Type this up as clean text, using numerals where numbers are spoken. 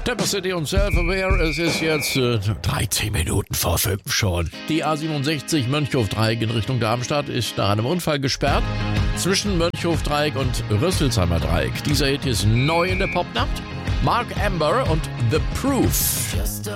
Dapper City und Self-Aware, es ist jetzt 13 Minuten vor 5 schon. Die A67 Mönchhof-Dreieck in Richtung Darmstadt ist nach einem Unfall gesperrt. Zwischen Mönchhof-Dreieck und Rüsselsheimer Dreieck. Dieser Hit ist neu in der Popnacht. Mark Amber und The Proof. Just a